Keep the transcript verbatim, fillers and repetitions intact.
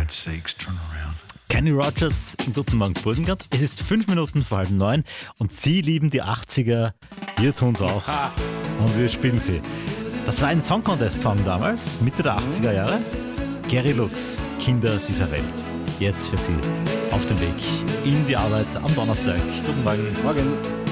God's sakes, turn around. Kenny Rogers in Guten Morgen Burgenland. Es ist fünf Minuten vor halb neun und Sie lieben die achtziger. Wir tun's auch. Und wir spielen sie. Das war ein Song Contest-Song damals, Mitte der achtziger Jahre. Gary Lux, Kinder dieser Welt. Jetzt für Sie auf dem Weg in die Arbeit am Donnerstag. Guten Morgen. Morgen.